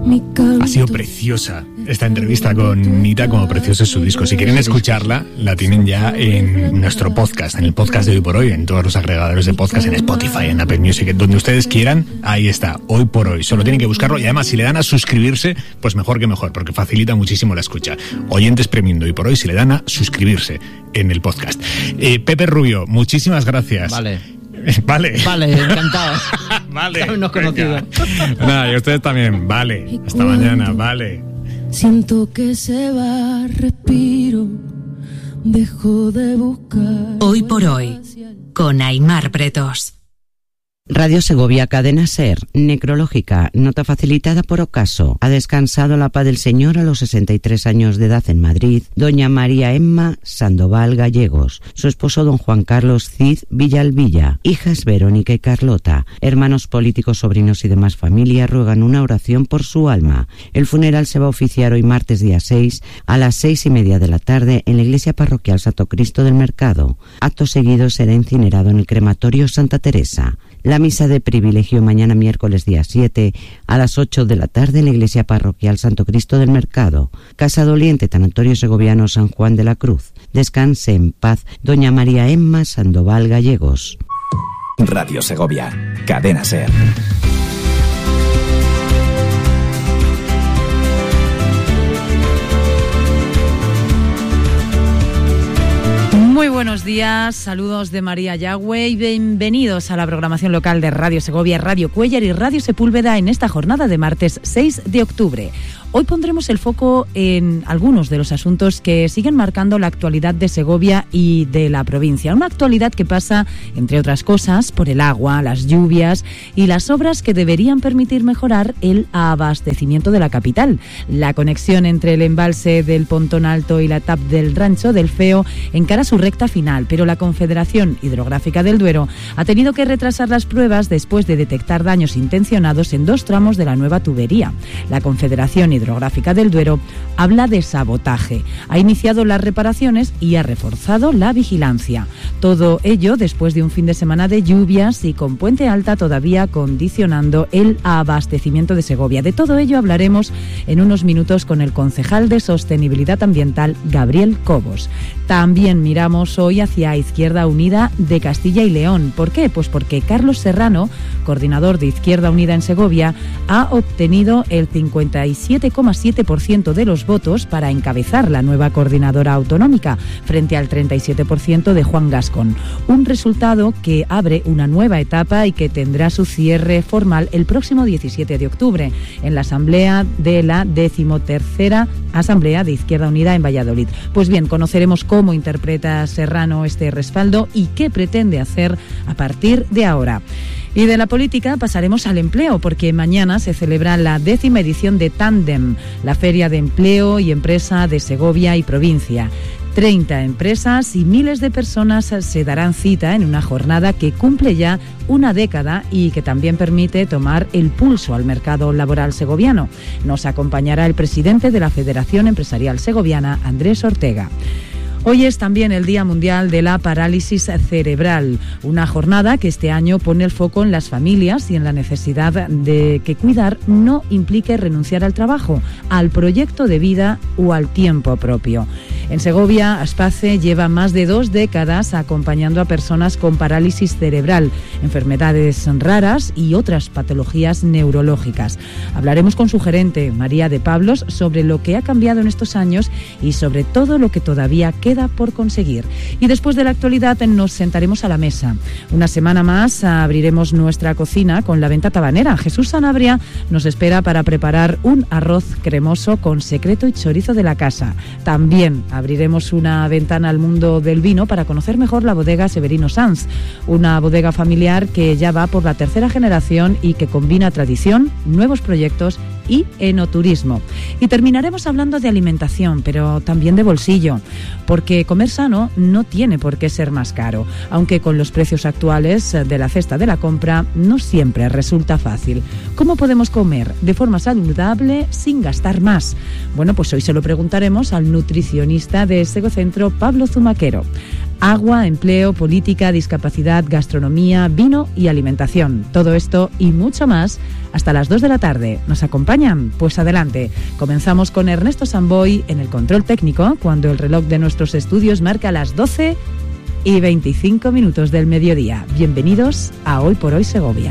Ha sido preciosa esta entrevista con Nita, como precioso es su disco. Si quieren escucharla, la tienen ya en nuestro podcast, en el podcast de Hoy por Hoy, en todos los agregadores de podcast, en Spotify, en Apple Music, donde ustedes quieran. Ahí está, Hoy por Hoy. Solo tienen que buscarlo y además si le dan a suscribirse, pues mejor que mejor, porque facilita muchísimo la escucha. Oyentes Premium de Hoy por Hoy, si le dan a suscribirse en el podcast. Pepe Rubio, muchísimas gracias. Vale, encantado. Vale. Habernos conocido. Nada, y ustedes también. Vale. Hasta mañana. Vale. Siento que se va, respiro, dejo de buscar. Hoy por Hoy, con Aimar Pretos. Radio Segovia, Cadena SER, necrológica, nota facilitada por Ocaso. Ha descansado la paz del Señor a los 63 años de edad en Madrid, doña María Emma Sandoval Gallegos, su esposo don Juan Carlos Cid Villalvilla, hijas Verónica y Carlota, hermanos políticos, sobrinos y demás familia ruegan una oración por su alma. El funeral se va a oficiar hoy martes día 6 a las 6:30 de la tarde en la iglesia parroquial Santo Cristo del Mercado. Acto seguido será incinerado en el crematorio Santa Teresa. La misa de privilegio mañana miércoles día 7 a las 8 de la tarde en la iglesia parroquial Santo Cristo del Mercado. Casa Doliente, Tanatorio Segoviano San Juan de la Cruz. Descanse en paz doña María Emma Sandoval Gallegos. Radio Segovia, Cadena SER. Muy buenos días, saludos de María Yagüe y bienvenidos a la programación local de Radio Segovia, Radio Cuéllar y Radio Sepúlveda en esta jornada de martes 6 de octubre. Hoy pondremos el foco en algunos de los asuntos que siguen marcando la actualidad de Segovia y de la provincia. Una actualidad que pasa, entre otras cosas, por el agua, las lluvias y las obras que deberían permitir mejorar el abastecimiento de la capital. La conexión entre el embalse del Pontón Alto y la TAP del Rancho del Feo encara su recta final, pero la Confederación Hidrográfica del Duero ha tenido que retrasar las pruebas después de detectar daños intencionados en 2 tramos de la nueva tubería. La Confederación Hidrográfica del Duero habla de sabotaje, ha iniciado las reparaciones y ha reforzado la vigilancia. Todo ello después de un fin de semana de lluvias y con Puente Alta todavía condicionando el abastecimiento de Segovia. De todo ello hablaremos en unos minutos con el concejal de Sostenibilidad Ambiental, Gabriel Cobos. También miramos hoy hacia Izquierda Unida de Castilla y León. ¿Por qué? Pues porque Carlos Serrano, coordinador de Izquierda Unida en Segovia, ha obtenido el 57,7% de los votos para encabezar la nueva coordinadora autonómica, frente al 37% de Juan Gascón. Un resultado que abre una nueva etapa y que tendrá su cierre formal el próximo 17 de octubre, en la asamblea de la 13ª Asamblea de Izquierda Unida en Valladolid. Pues bien, conoceremos cómo interpreta Serrano este respaldo y qué pretende hacer a partir de ahora. Y de la política pasaremos al empleo, porque mañana se celebra la 10ª edición de Tándem, la Feria de Empleo y Empresa de Segovia y provincia. 30 empresas y miles de personas se darán cita en una jornada que cumple ya una década y que también permite tomar el pulso al mercado laboral segoviano. Nos acompañará el presidente de la Federación Empresarial Segoviana, Andrés Ortega. Hoy es también el Día Mundial de la Parálisis Cerebral, una jornada que este año pone el foco en las familias y en la necesidad de que cuidar no implique renunciar al trabajo, al proyecto de vida o al tiempo propio. En Segovia, Aspace lleva más de 2 décadas acompañando a personas con parálisis cerebral, enfermedades raras y otras patologías neurológicas. Hablaremos con su gerente, María de Pablos, sobre lo que ha cambiado en estos años y sobre todo lo que todavía queda por conseguir. Y después de la actualidad nos sentaremos a la mesa. Una semana más abriremos nuestra cocina con la venta tabanera. Jesús Sanabria nos espera para preparar un arroz cremoso con secreto y chorizo de la casa. También abriremos una ventana al mundo del vino para conocer mejor la bodega Severino Sanz, una bodega familiar que ya va por la 3ª generación y que combina tradición, nuevos proyectos y enoturismo. Y terminaremos hablando de alimentación, pero también de bolsillo, porque comer sano no tiene por qué ser más caro, aunque con los precios actuales de la cesta de la compra no siempre resulta fácil. ¿Cómo podemos comer de forma saludable sin gastar más? Bueno, pues hoy se lo preguntaremos al nutricionista de Segocentro, Pablo Zumaquero. agua, empleo, política, discapacidad, gastronomía, vino y alimentación. Todo esto y mucho más hasta las 2 de la tarde. ¿Nos acompañan? Pues adelante. Comenzamos con Ernesto Samboy en el control técnico cuando el reloj de nuestros estudios marca las 12:25 del mediodía. Bienvenidos a Hoy por Hoy Segovia.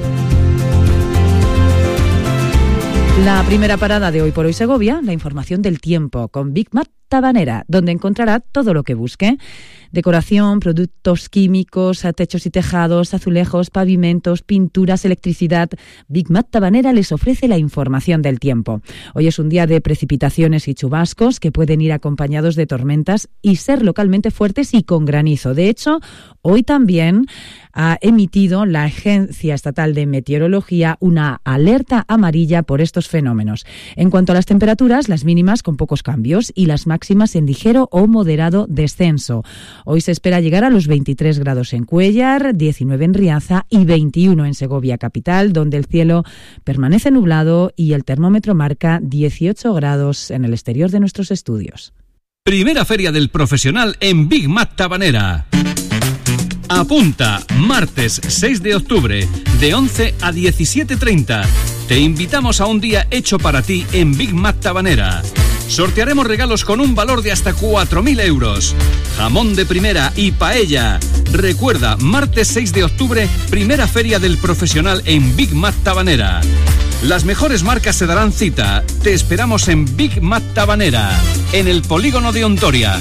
La primera parada de Hoy por Hoy Segovia, la información del tiempo con Big Mat Tabanera, donde encontrará todo lo que busque. Decoración, productos químicos, techos y tejados, azulejos, pavimentos, pinturas, electricidad. Big Mat Tabanera les ofrece la información del tiempo. Hoy es un día de precipitaciones y chubascos que pueden ir acompañados de tormentas y ser localmente fuertes y con granizo. De hecho, hoy también ha emitido la Agencia Estatal de Meteorología una alerta amarilla por estos fenómenos. En cuanto a las temperaturas, las mínimas con pocos cambios y las máximas en ligero o moderado descenso. Hoy se espera llegar a los 23 grados en Cuéllar, 19 en Riaza y 21 en Segovia capital, donde el cielo permanece nublado y el termómetro marca 18 grados en el exterior de nuestros estudios. Primera Feria del Profesional en Big Mat Tabanera. Apunta, martes 6 de octubre, de 11 a 17:30. Te invitamos a un día hecho para ti en Big Mat Tabanera. Sortearemos regalos con un valor de hasta 4.000 euros. Jamón de primera y paella. Recuerda, martes 6 de octubre, primera Feria del Profesional en Big Mat Tabanera. Las mejores marcas se darán cita. Te esperamos en Big Mat Tabanera, en el polígono de Ontoria.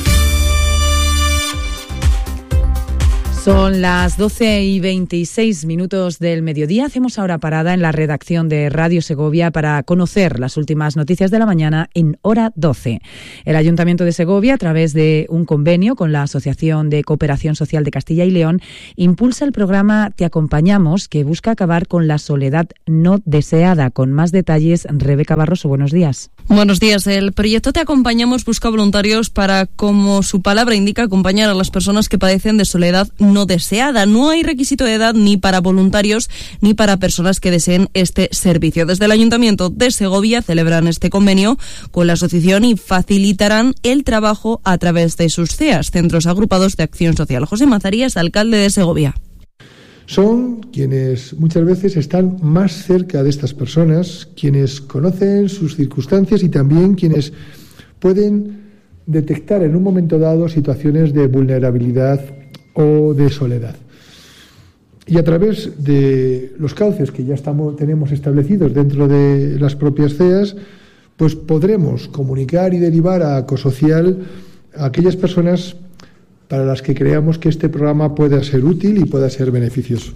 Son las 12:26 del mediodía. Hacemos ahora parada en la redacción de Radio Segovia para conocer las últimas noticias de la mañana en hora 12. El Ayuntamiento de Segovia, a través de un convenio con la Asociación de Cooperación Social de Castilla y León, impulsa el programa Te Acompañamos, que busca acabar con la soledad no deseada. Con más detalles, Rebeca Barroso, buenos días. Buenos días. El proyecto Te Acompañamos busca voluntarios para, como su palabra indica, acompañar a las personas que padecen de soledad no deseada. No hay requisito de edad ni para voluntarios ni para personas que deseen este servicio. Desde el Ayuntamiento de Segovia celebran este convenio con la asociación y facilitarán el trabajo a través de sus CEAS, Centros Agrupados de Acción Social. José Mazarías, alcalde de Segovia. Son quienes muchas veces están más cerca de estas personas, quienes conocen sus circunstancias y también quienes pueden detectar en un momento dado situaciones de vulnerabilidad o de soledad. Y a través de los cauces que ya tenemos establecidos dentro de las propias CEAS, pues podremos comunicar y derivar a Ecosocial a aquellas personas para las que creamos que este programa pueda ser útil y pueda ser beneficioso.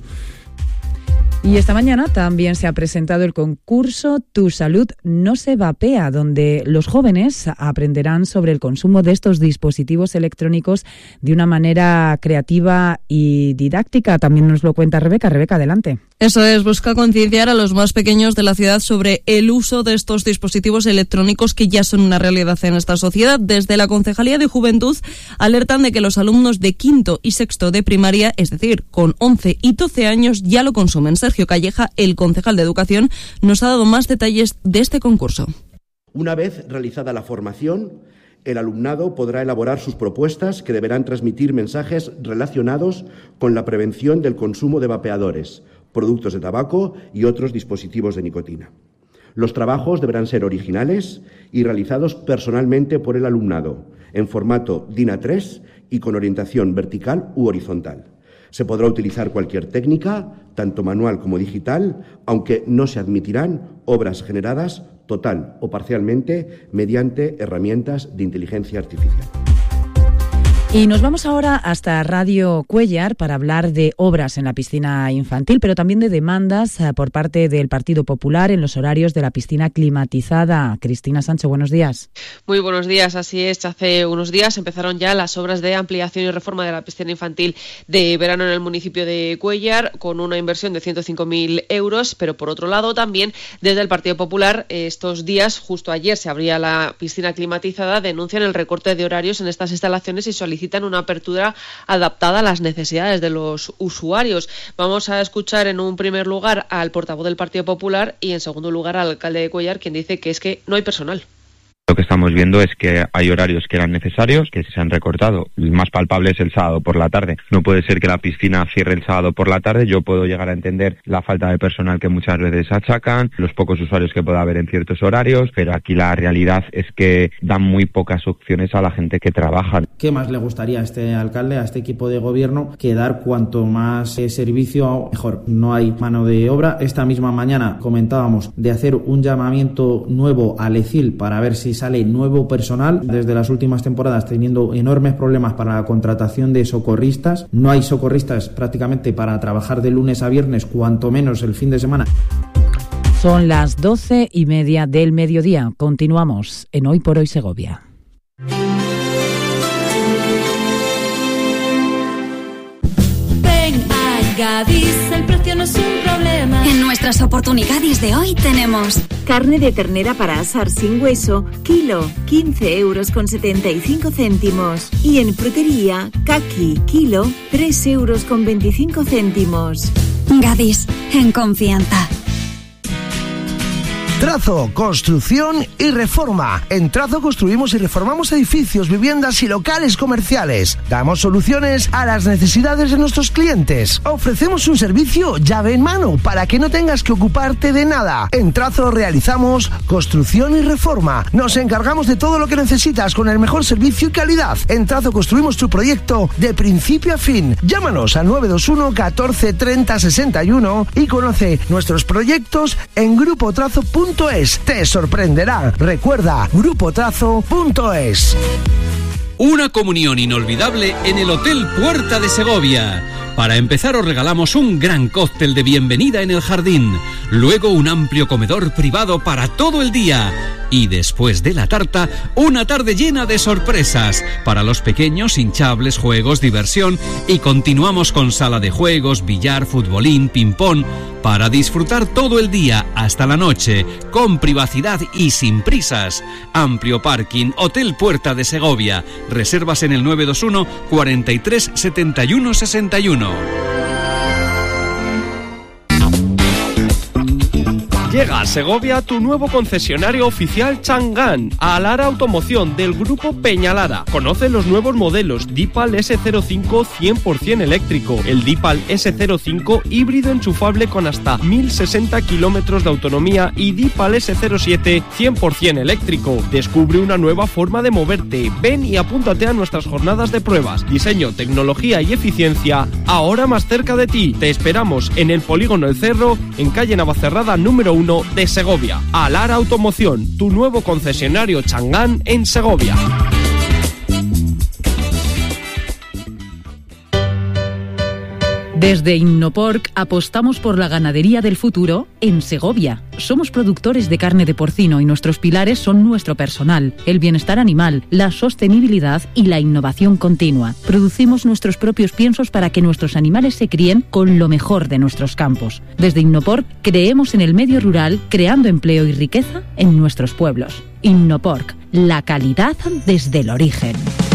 Y esta mañana también se ha presentado el concurso Tu Salud no se vapea, donde los jóvenes aprenderán sobre el consumo de estos dispositivos electrónicos de una manera creativa y didáctica. También nos lo cuenta Rebeca. Rebeca, adelante. Eso es, busca concienciar a los más pequeños de la ciudad sobre el uso de estos dispositivos electrónicos que ya son una realidad en esta sociedad. Desde la Concejalía de Juventud alertan de que los alumnos de quinto y sexto de primaria, es decir, con 11 y 12 años, ya lo consumen. Sergio Calleja, el concejal de Educación, nos ha dado más detalles de este concurso. Una vez realizada la formación, el alumnado podrá elaborar sus propuestas que deberán transmitir mensajes relacionados con la prevención del consumo de vapeadores, productos de tabaco y otros dispositivos de nicotina. Los trabajos deberán ser originales y realizados personalmente por el alumnado, en formato DIN A3 y con orientación vertical u horizontal. Se podrá utilizar cualquier técnica, tanto manual como digital, aunque no se admitirán obras generadas total o parcialmente mediante herramientas de inteligencia artificial. Y nos vamos ahora hasta Radio Cuéllar para hablar de obras en la piscina infantil, pero también de demandas por parte del Partido Popular en los horarios de la piscina climatizada. Cristina Sancho, buenos días. Muy buenos días, así es. Hace unos días empezaron ya las obras de ampliación y reforma de la piscina infantil de verano en el municipio de Cuéllar, con una inversión de 105.000 euros, pero por otro lado también desde el Partido Popular estos días, justo ayer se abría la piscina climatizada, denuncian el recorte de horarios en estas instalaciones y solicitan una apertura adaptada a las necesidades de los usuarios. Vamos a escuchar en un primer lugar al portavoz del Partido Popular y en segundo lugar al alcalde de Cuéllar, quien dice que es que no hay personal. Lo que estamos viendo es que hay horarios que eran necesarios, que se han recortado. El más palpable es el sábado por la tarde. No puede ser que la piscina cierre el sábado por la tarde. Yo puedo llegar a entender la falta de personal que muchas veces achacan, los pocos usuarios que pueda haber en ciertos horarios, pero aquí la realidad es que dan muy pocas opciones a la gente que trabaja. ¿Qué más le gustaría a este alcalde, a este equipo de gobierno, que dar cuanto más servicio mejor? No hay mano de obra. Esta misma mañana comentábamos de hacer un llamamiento nuevo al ECIL para ver si sale nuevo personal. Desde las últimas temporadas teniendo enormes problemas para la contratación de socorristas. No hay socorristas prácticamente para trabajar de lunes a viernes, cuanto menos el fin de semana. Son las 12:30 del mediodía. Continuamos en Hoy por Hoy Segovia. Ven a Gadis, el precio no es un problema. En nuestras oportunidades de hoy tenemos carne de ternera para asar sin hueso, kilo, 15,75 €. Y en frutería, caqui, kilo, 3,25 €. Gadis, en confianza. Trazo, construcción y reforma. En Trazo construimos y reformamos edificios, viviendas y locales comerciales. Damos soluciones a las necesidades de nuestros clientes. Ofrecemos un servicio llave en mano para que no tengas que ocuparte de nada. En Trazo realizamos construcción y reforma. Nos encargamos de todo lo que necesitas con el mejor servicio y calidad. En Trazo construimos tu proyecto de principio a fin. Llámanos al 921 14 30 61 y conoce nuestros proyectos en grupotrazo.es. Te sorprenderá. Recuerda, grupotrazo.es. Una comunión inolvidable en el Hotel Puerta de Segovia. Para empezar os regalamos un gran cóctel de bienvenida en el jardín, luego un amplio comedor privado para todo el día y después de la tarta, una tarde llena de sorpresas para los pequeños, hinchables, juegos, diversión y continuamos con sala de juegos, billar, futbolín, ping-pong para disfrutar todo el día hasta la noche con privacidad y sin prisas. Amplio parking, Hotel Puerta de Segovia. Reservas en el 921 43 71 61. Llega a Segovia tu nuevo concesionario oficial Chang'an, Alara Automoción del grupo Peñalara. Conoce los nuevos modelos Deepal S05 100% eléctrico, el Deepal S05 híbrido enchufable con hasta 1060 kilómetros de autonomía y Deepal S07 100% eléctrico. Descubre una nueva forma de moverte. Ven y apúntate a nuestras jornadas de pruebas. Diseño, tecnología y eficiencia ahora más cerca de ti. Te esperamos en el Polígono El Cerro, en calle Navacerrada número 1 de Segovia. Alara Automoción, tu nuevo concesionario Chang'an en Segovia. Desde Innoporc apostamos por la ganadería del futuro en Segovia. Somos productores de carne de porcino y nuestros pilares son nuestro personal, el bienestar animal, la sostenibilidad y la innovación continua. Producimos nuestros propios piensos para que nuestros animales se críen con lo mejor de nuestros campos. Desde Innoporc creemos en el medio rural, creando empleo y riqueza en nuestros pueblos. Innoporc, la calidad desde el origen.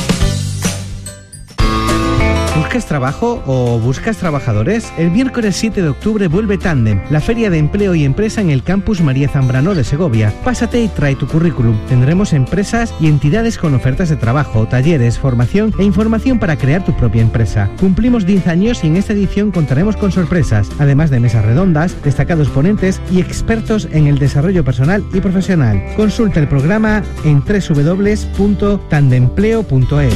¿Buscas trabajo o buscas trabajadores? El miércoles 7 de octubre vuelve Tandem, la feria de empleo y empresa en el campus María Zambrano de Segovia. Pásate y trae tu currículum. Tendremos empresas y entidades con ofertas de trabajo, talleres, formación e información para crear tu propia empresa. Cumplimos 10 años y en esta edición contaremos con sorpresas, además de mesas redondas, destacados ponentes y expertos en el desarrollo personal y profesional. Consulta el programa en www.tandempleo.es.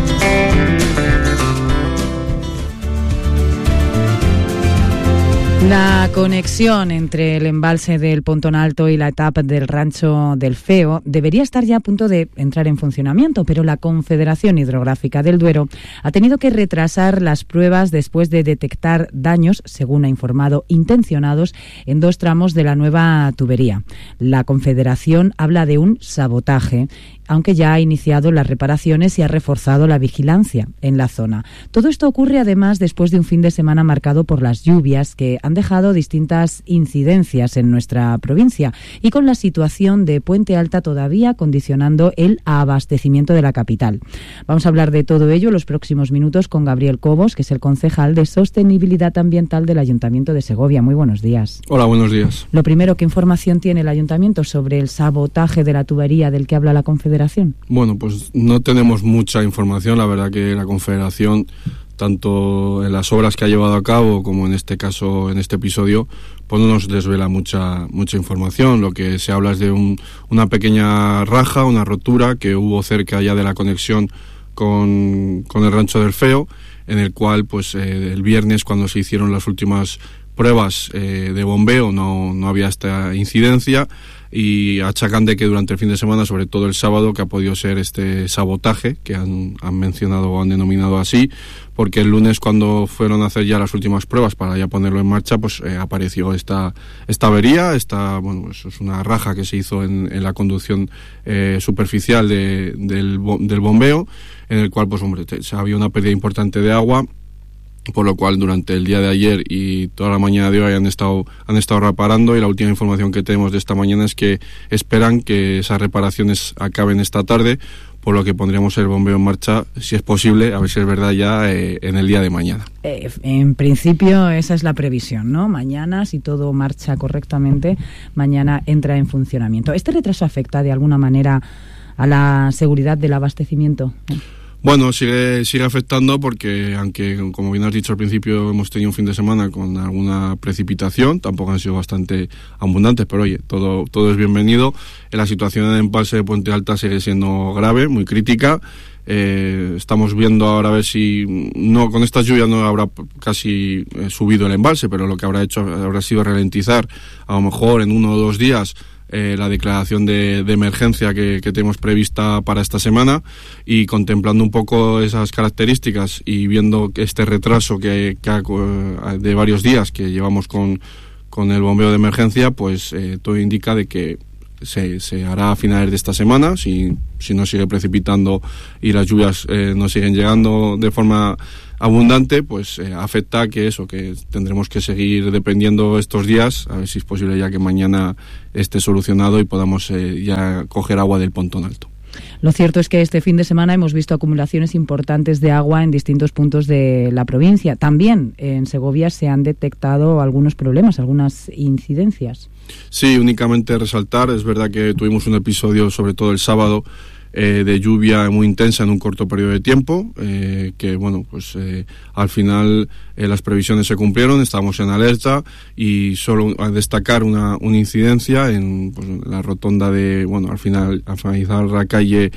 La conexión entre el embalse del Pontón Alto y la etapa del Rancho del Feo debería estar ya a punto de entrar en funcionamiento, pero la Confederación Hidrográfica del Duero ha tenido que retrasar las pruebas después de detectar daños, según ha informado, intencionados en 2 tramos de la nueva tubería. La Confederación habla de un sabotaje, aunque ya ha iniciado las reparaciones y ha reforzado la vigilancia en la zona. Todo esto ocurre además después de un fin de semana marcado por las lluvias que han dejado distintas incidencias en nuestra provincia y con la situación de Puente Alta todavía condicionando el abastecimiento de la capital. Vamos a hablar de todo ello en los próximos minutos con Gabriel Cobos, que es el concejal de Sostenibilidad Ambiental del Ayuntamiento de Segovia. Muy buenos días. Hola, buenos días. Lo primero, ¿qué información tiene el Ayuntamiento sobre el sabotaje de la tubería del que habla la Confederación? Bueno, pues no tenemos mucha información. La verdad que la Confederación, tanto en las obras que ha llevado a cabo como en este caso, en este episodio, pues no nos desvela mucha información. Lo que se habla es de una pequeña raja, una rotura que hubo cerca ya de la conexión con el Rancho del Feo, en el cual pues el viernes, cuando se hicieron las últimas pruebas de bombeo, no había esta incidencia, y achacan de que durante el fin de semana, sobre todo el sábado, que ha podido ser este sabotaje que han mencionado o han denominado así, porque el lunes, cuando fueron a hacer ya las últimas pruebas para ya ponerlo en marcha, pues apareció esta avería. Pues es una raja que se hizo en la conducción superficial del bombeo, en el cual pues había una pérdida importante de agua, por lo cual durante el día de ayer y toda la mañana de hoy han estado reparando, y la última información que tenemos de esta mañana es que esperan que esas reparaciones acaben esta tarde, por lo que pondríamos el bombeo en marcha, si es posible, a ver si es verdad, ya en el día de mañana. En principio esa es la previsión, ¿no? Mañana, si todo marcha correctamente, mañana entra en funcionamiento. ¿Este retraso afecta de alguna manera a la seguridad del abastecimiento? Bueno, sigue afectando porque, aunque como bien has dicho al principio, hemos tenido un fin de semana con alguna precipitación, tampoco han sido bastante abundantes, pero oye, todo es bienvenido. La situación en el embalse de Puente Alta sigue siendo grave, muy crítica. Estamos viendo ahora a ver si con estas lluvias no habrá casi subido el embalse, pero lo que habrá hecho habrá sido ralentizar, a lo mejor en 1 o 2 días, la declaración de emergencia que tenemos prevista para esta semana, y contemplando un poco esas características y viendo este retraso que de varios días que llevamos con el bombeo de emergencia, pues todo indica de que se hará a finales de esta semana, si no sigue precipitando y las lluvias no siguen llegando de forma abundante, pues afecta que tendremos que seguir dependiendo estos días, a ver si es posible ya que mañana esté solucionado y podamos ya coger agua del Pontón Alto. Lo cierto es que este fin de semana hemos visto acumulaciones importantes de agua en distintos puntos de la provincia. También en Segovia se han detectado algunos problemas, algunas incidencias. Sí, únicamente resaltar, es verdad que tuvimos un episodio, sobre todo el sábado, de lluvia muy intensa en un corto periodo de tiempo, que al final las previsiones se cumplieron, estábamos en alerta, y solo a destacar una incidencia en la rotonda al finalizar la calle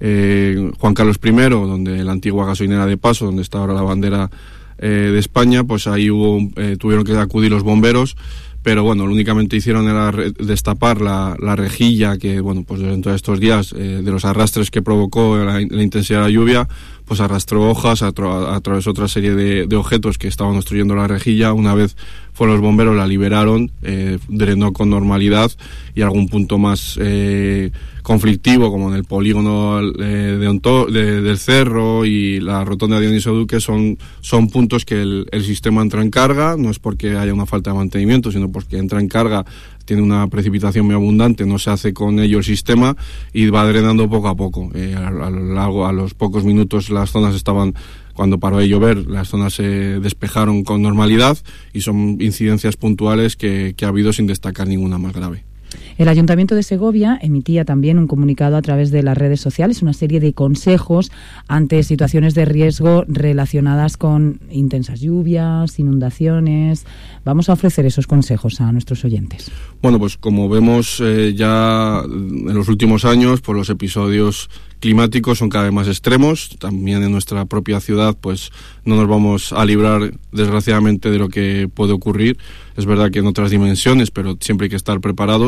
Juan Carlos I, donde la antigua gasolinera de Paso, donde está ahora la bandera de España, pues ahí tuvieron que acudir los bomberos. Pero lo únicamente hicieron era destapar la rejilla que, durante estos días, de los arrastres que provocó la intensidad de la lluvia, pues arrastró hojas, atravesó otra serie de objetos que estaban obstruyendo la rejilla. Una vez fueron los bomberos, la liberaron, drenó con normalidad, y algún punto más conflictivo, como en el polígono del Cerro y la rotonda de Dionisio Duque, son puntos que el sistema entra en carga. No es porque haya una falta de mantenimiento, sino porque entra en carga, tiene una precipitación muy abundante, no se hace con ello el sistema, y va drenando poco a poco. A los pocos minutos las zonas estaban, cuando paró de llover, las zonas se despejaron con normalidad, y son incidencias puntuales que ha habido, sin destacar ninguna más grave. El Ayuntamiento de Segovia emitía también un comunicado a través de las redes sociales, una serie de consejos ante situaciones de riesgo relacionadas con intensas lluvias, inundaciones. Vamos a ofrecer esos consejos a nuestros oyentes. Bueno, pues como vemos ya en los últimos años, pues los episodios climáticos son cada vez más extremos. También en nuestra propia ciudad pues no nos vamos a librar, desgraciadamente, de lo que puede ocurrir. Es verdad que en otras dimensiones, pero siempre hay que estar preparados.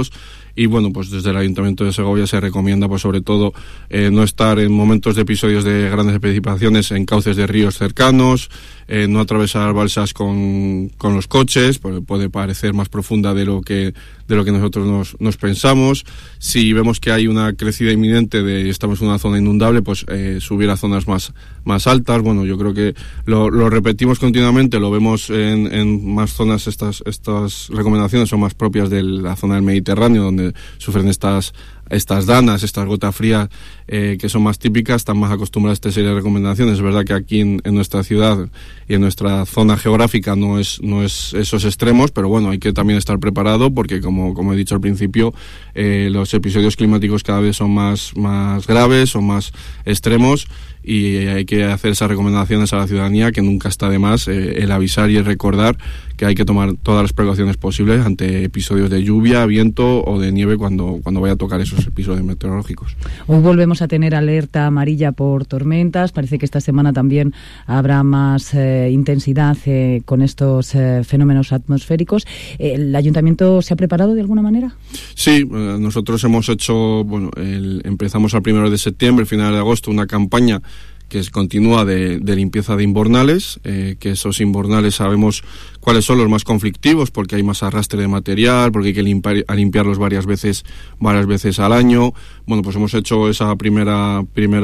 y bueno, pues desde el Ayuntamiento de Segovia se recomienda pues sobre todo no estar en momentos de episodios de grandes precipitaciones en cauces de ríos cercanos, no atravesar balsas con los coches, porque puede parecer más profunda de lo que nosotros nos pensamos. Si vemos que hay una crecida inminente estamos en una zona inundable, pues subir a zonas más altas. Bueno, yo creo que lo repetimos continuamente, lo vemos en más zonas. Estas recomendaciones son más propias de la zona del Mediterráneo, donde sufren estas danas, estas gotas frías que son más típicas, están más acostumbradas a esta serie de recomendaciones. Es verdad que aquí en nuestra ciudad y en nuestra zona geográfica no es esos extremos, pero bueno, hay que también estar preparado porque como he dicho al principio, los episodios climáticos cada vez son más graves, son más extremos, y hay que hacer esas recomendaciones a la ciudadanía, que nunca está de más el avisar y el recordar que hay que tomar todas las precauciones posibles ante episodios de lluvia, viento o de nieve cuando vaya a tocar esos episodios meteorológicos. Hoy volvemos a tener alerta amarilla por tormentas. Parece que esta semana también habrá más intensidad con estos fenómenos atmosféricos. ¿El Ayuntamiento se ha preparado de alguna manera? Sí, nosotros hemos hecho, empezamos al 1 de septiembre, final de agosto, una campaña que continúa de limpieza de invernales, que esos invernales sabemos cuáles son los más conflictivos, porque hay más arrastre de material, porque hay que limpiarlos varias veces al año. Bueno, pues hemos hecho esa primera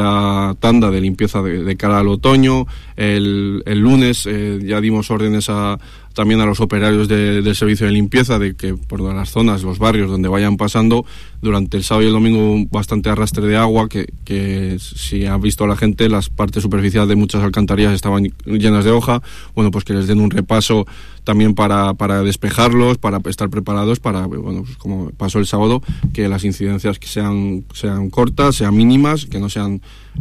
tanda de limpieza de cara al otoño. El lunes ya dimos órdenes también a los operarios del servicio de limpieza de que por las zonas, los barrios donde vayan pasando, durante el sábado y el domingo bastante arrastre de agua, que si ha visto la gente, las partes superficiales de muchas alcantarillas estaban llenas de hoja. Bueno, pues que les den un repaso también para despejarlos, para estar preparados para, bueno, pues como pasó el sábado, que las incidencias que sean cortas, sean mínimas, que no sean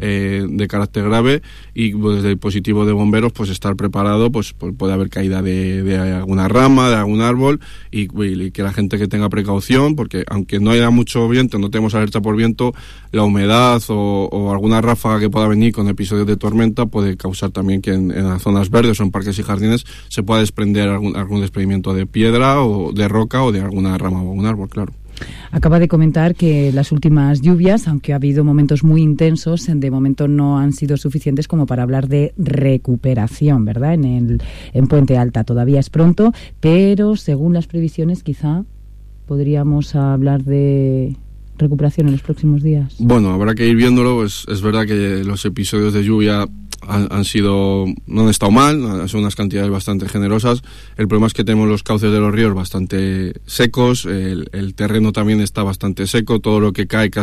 de carácter grave, y pues, desde el dispositivo de bomberos pues estar preparado, pues puede haber caída de alguna rama, de algún árbol, y que la gente que tenga precaución, porque aunque no haya mucho viento, no tenemos alerta por viento, la humedad o alguna ráfaga que pueda venir con episodios de tormenta puede causar también que en las zonas verdes o en parques y jardines se pueda desprender algún desprendimiento de piedra o de roca o de alguna rama o algún árbol, claro. Acaba de comentar que las últimas lluvias, aunque ha habido momentos muy intensos, de momento no han sido suficientes como para hablar de recuperación, ¿verdad? En Puente Alta todavía es pronto, pero según las previsiones quizá podríamos hablar de recuperación en los próximos días. Bueno, habrá que ir viéndolo. Es verdad que los episodios de lluvia no han estado mal, son unas cantidades bastante generosas. El problema es que tenemos los cauces de los ríos bastante secos, el terreno también está bastante seco, todo lo que cae